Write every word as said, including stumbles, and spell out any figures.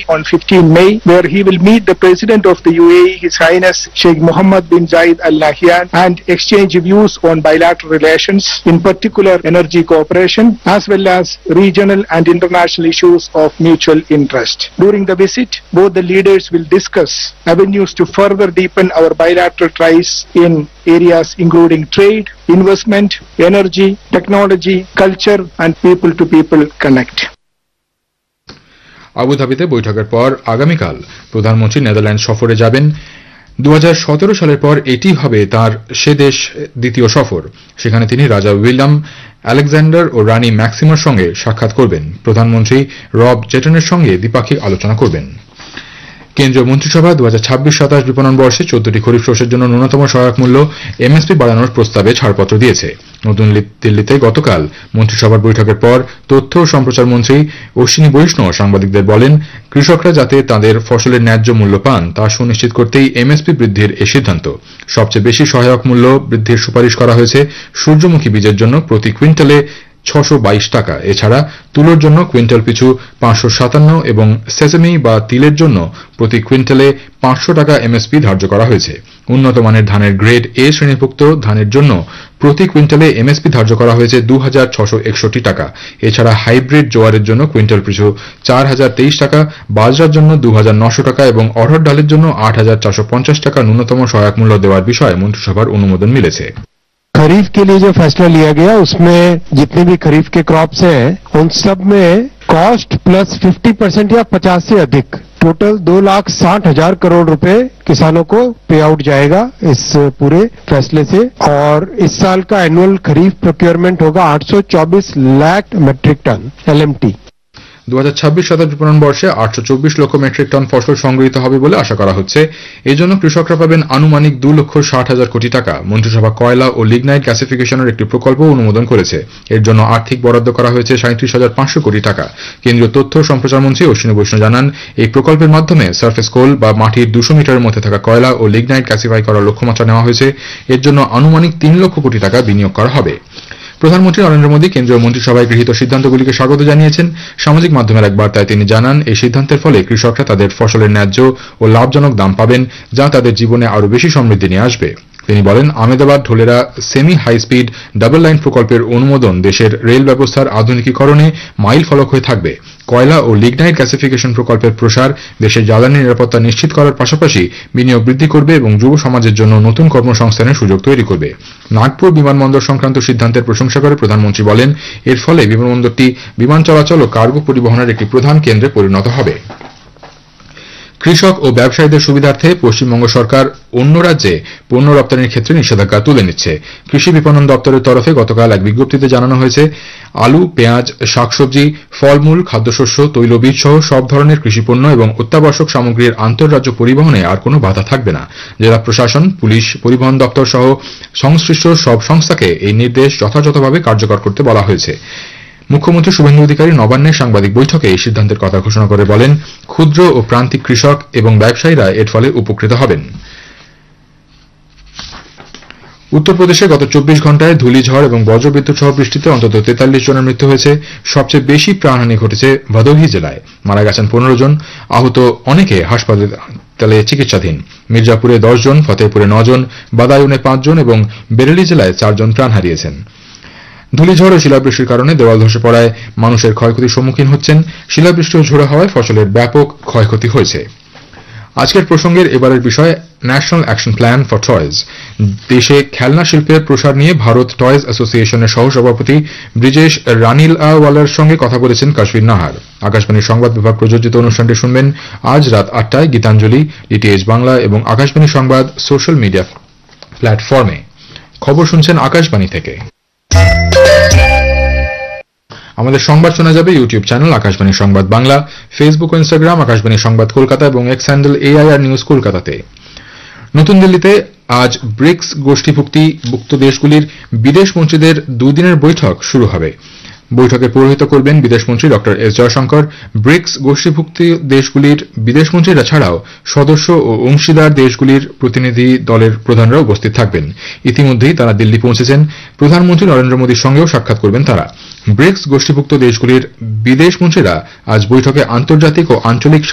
on fifteenth May, where he will meet the President of the U A E, His Highness Sheikh Mohammed bin Zayed Al Nahyan, and exchange views on bilateral relations, in particular energy cooperation, as well as regional and international issues of mutual interest. During the visit, both the leaders will discuss avenues to further deepen our bilateral ties in areas including trade, investment, energy, technology, culture, and people-to-people connect. আবুধাবিতে বৈঠকের পর আগামীকাল প্রধানমন্ত্রী Netherland সফরে যাবেন। দু হাজার সতেরো সালের পর এটি হবে তার সে দেশ দ্বিতীয় সফর। সেখানে তিনি রাজা উইলিয়াম আলেকজান্ডার ও রানী ম্যাক্সিমার সঙ্গে সাক্ষাৎ করবেন। প্রধানমন্ত্রী রব জেটনের সঙ্গে দ্বিপাক্ষিক আলোচনা করবেন। কেন্দ্রীয় মন্ত্রিসভা দু হাজার ছাব্বিশ সাতাশ বিপণন বর্ষে চোদ্দটি খরিফ শস্যের জন্য ন্যূনতম সহায়ক মূল্য এমএসপি বাড়ানোর প্রস্তাবে ছাড়পত্র দিয়েছে। নতুন দিল্লিতে গতকাল মন্ত্রিসভার বৈঠকের পর তথ্য ও সম্প্রচার মন্ত্রী অশ্বিনী বৈষ্ণব সাংবাদিকদের বলেন, কৃষকরা যাতে তাদের ফসলের ন্যায্য মূল্য পান তা সুনিশ্চিত করতেই এমএসপি বৃদ্ধির এ সিদ্ধান্ত। সবচেয়ে বেশি সহায়ক মূল্য বৃদ্ধির সুপারিশ করা হয়েছে সূর্যমুখী বীজের জন্য প্রতি কুইন্টালে ছশো বাইশ টাকা। এছাড়া তুলোর জন্য কুইন্টাল পিছু পাঁচশো সাতান্ন এবং সেসেমি বা তিলের জন্য প্রতি কুইন্টালে পাঁচশো টাকা এমএসপি ধার্য করা হয়েছে। উন্নত মানের ধানের গ্রেড এ শ্রেণীভুক্ত ধানের জন্য প্রতি কুইন্টালে এমএসপি ধার্য করা হয়েছে দু হাজার ছশো একষট্টি টাকা। এছাড়া হাইব্রিড জোয়ারের জন্য কুইন্টাল পিছু চার হাজার তেইশ টাকা, বাজরার জন্য দু হাজার নশো টাকা এবং অড়হর ডালের জন্য আট হাজার চারশো পঞ্চাশ টাকা ন্যূনতম সহায়ক মূল্য দেওয়ার বিষয়ে মন্ত্রিসভার অনুমোদন মিলেছে। खरीफ के लिए जो फैसला लिया गया उसमें जितने भी खरीफ के क्रॉप्स हैं उन सब में कॉस्ट प्लस फिफ्टी परसेंट या पचास से अधिक टोटल दो लाख साठ हजार करोड़ रुपए किसानों को पे आउट जाएगा इस पूरे फैसले से। और इस साल का एनुअल खरीफ प्रोक्योरमेंट होगा आठ सौ चौबीस लाख मेट्रिक टन एलएमटी। দু হাজার ছাব্বিশ সাতাশ বিপণন বর্ষে আটশো চব্বিশ লক্ষ মেট্রিক টন ফসল সংগৃহীত হবে বলে আশা করা হচ্ছে। এই জন্য কৃষকরা পাবেন আনুমানিক দু লক্ষ ষাট হাজার কোটি টাকা। মন্ত্রিসভা কয়লা ও লিগনাইট গ্যাসিফিকেশনের একটি প্রকল্প অনুমোদন করেছে। এর জন্য আর্থিক বরাদ্দ করা হয়েছে সাঁত্রিশ হাজার পাঁচশো কোটি টাকা। কেন্দ্রীয় তথ্য ও সম্প্রচার মন্ত্রী অশ্বিনী বৈষ্ণব জানান, এই প্রকল্পের মাধ্যমে সারফেস কোল বা মাটির দুশো মিটারের মধ্যে থাকা কয়লা ও লিগনাইট গ্যাসিফাই করার লক্ষ্যমাত্রা নেওয়া হয়েছে। এর জন্য আনুমানিক তিন লক্ষ কোটি টাকা বিনিয়োগ করা হবে। প্রধানমন্ত্রী নরেন্দ্র মোদী কেন্দ্রীয় মন্ত্রিসভায় গৃহীত সিদ্ধান্তগুলিকে স্বাগত জানিয়েছেন। সামাজিক মাধ্যমের এক বার্তায় তিনি জানান, এই সিদ্ধান্তের ফলে কৃষকরা তাদের ফসলের ন্যায্য ও লাভজনক দাম পাবেন, যা তাদের জীবনে আরও বেশি সমৃদ্ধি নিয়ে আসবে। তিনি বলেন, Ahmedabad ঢোলেরা semi high speed double line প্রকল্পের অনুমোদন দেশের রেল ব্যবস্থার আধুনিকীকরণে মাইল ফলক হয়ে থাকবে। কয়লা ও লিগনাইট গ্যাসিফিকেশন প্রকল্পের প্রসার দেশের জ্বালানি নিরাপত্তা নিশ্চিত করার পাশাপাশি বিনিয়োগ বৃদ্ধি করবে এবং যুব সমাজের জন্য নতুন কর্মসংস্থানের সুযোগ তৈরি করবে। নাগপুর বিমানবন্দর সংক্রান্ত সিদ্ধান্তের প্রশংসা করে প্রধানমন্ত্রী বলেন, এর ফলে বিমানবন্দরটি বিমান চলাচল ও কার্গো পরিবহনের একটি প্রধান কেন্দ্রে পরিণত হবে। কৃষক ও ব্যবসায়ীদের সুবিধার্থে পশ্চিমবঙ্গ সরকার অন্য রাজ্যে পণ্য রপ্তানির ক্ষেত্রে নিষেধাজ্ঞা তুলে নিচ্ছে। কৃষি বিপণন দপ্তরের তরফে গতকাল এক বিজ্ঞপ্তিতে জানানো হয়েছে, আলু, পেঁয়াজ, শাকসবজি, ফলমূল, খাদ্যশস্য, তৈলবীজ সহ সব ধরনের কৃষিপণ্য এবং অত্যাবশ্যক সামগ্রীর আন্তঃরাজ্য পরিবহনে আর কোনো বাধা থাকবে না। জেলা প্রশাসন, পুলিশ, পরিবহন দপ্তর সহ সংশ্লিষ্ট সব সংস্থাকে এই নির্দেশ যথাযথভাবে কার্যকর করতে বলা হয়েছে। মুখ্যমন্ত্রী শুভেন্দু অধিকারী নবান্নের সাংবাদিক বৈঠকে এই সিদ্ধান্তের কথা ঘোষণা করে বলেন, ক্ষুদ্র ও প্রান্তিক কৃষক এবং ব্যবসায়ীরা এর ফলে উপকৃত হবেন। উত্তরপ্রদেশে গত চব্বিশ ঘন্টায় ধূলিঝড় এবং বজ্রবিদ্যুৎ সহ বৃষ্টিতে অন্তত তেতাল্লিশ জনের মৃত্যু হয়েছে। সবচেয়ে বেশি প্রাণহানি ঘটেছে ভদোহী জেলায়। মারা গেছেন পনেরো জন, আহত অনেকে হাসপাতালে চিকিৎসাধীন। মির্জাপুরে দশ জন, ফতেহপুরে ন জন, বাদায়ুনে পাঁচ জন এবং বেরেলি জেলায় চারজন প্রাণ হারিয়েছেন। ধূলিঝড় ও শিলাবৃষ্টির কারণে দেওয়াল ধসে পড়ায় মানুষের ক্ষয়ক্ষতির সম্মুখীন হচ্ছেন। শিলাবৃষ্টি ও ঝোড়ো হওয়ায় ফসলের ব্যাপক ক্ষয়ক্ষতি হয়েছে। আজকের প্রসঙ্গের এবারের বিষয় national action plan for toys. দেশে খেলনা শিল্পের প্রসার নিয়ে ভারত টয়েজ অ্যাসোসিয়েশনের সহসভাপতি ব্রিজেশ রানিলওয়ালার সঙ্গে কথা বলেছেন কাশ্মীর নাহার। আকাশবাণীর সংবাদ বিভাগ প্রযোজিত অনুষ্ঠানটি শুনবেন আজ রাত আটটায় গীতাঞ্জলি, ডিটিএইচ বাংলা এবং আকাশবাণী সংবাদ সোশ্যাল মিডিয়া প্ল্যাটফর্মে। খবর শুনছেন আকাশবাণী থেকে। আমাদের সংবাদ শোনা যাবে ইউটিউব চ্যানেল আকাশবাণী সংবাদ বাংলা, ফেসবুক ও ইনস্টাগ্রাম আকাশবাণী সংবাদ কলকাতা এবং এক্স হ্যান্ডেল এআইআর নিউজ কলকাতাতে। নতুন দিল্লিতে আজ ব্রিক্স গোষ্ঠীভুক্ত দেশগুলির বিদেশ মন্ত্রীদের দুদিনের বৈঠক শুরু হবে। বৈঠকে পৌরোহিত্য করবেন বিদেশমন্ত্রী ড এস জয়শঙ্কর। ব্রিক্স গোষ্ঠীভুক্ত দেশগুলির বিদেশমন্ত্রীরা ছাড়াও সদস্য ও অংশীদার দেশগুলির প্রতিনিধি দলের প্রধানরা উপস্থিত থাকবেন। ইতিমধ্যেই তারা দিল্লি পৌঁছেছেন। প্রধানমন্ত্রী নরেন্দ্র মোদীর সঙ্গেও সাক্ষাৎ করবেন তারা। ব্রিক্স গোষ্ঠীভুক্ত দেশগুলির বিদেশমন্ত্রীরা আজ বৈঠকে আন্তর্জাতিক ও আঞ্চলিক